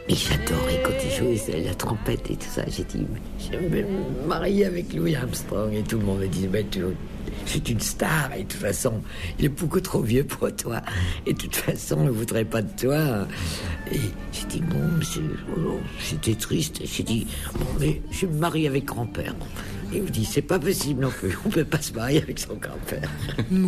Et j'adorais quand il jouait la trompette et tout ça. J'ai dit, je vais me marier avec Louis Armstrong. Et tout le monde me dit, c'est une star. Et de toute façon, il est beaucoup trop vieux pour toi. Et de toute façon, on ne voudrait pas de toi. Et j'ai dit, c'était triste. J'ai dit, mais je me marie avec grand-père. Et il me dit, c'est pas possible non plus. On ne peut pas se marier avec son grand-père.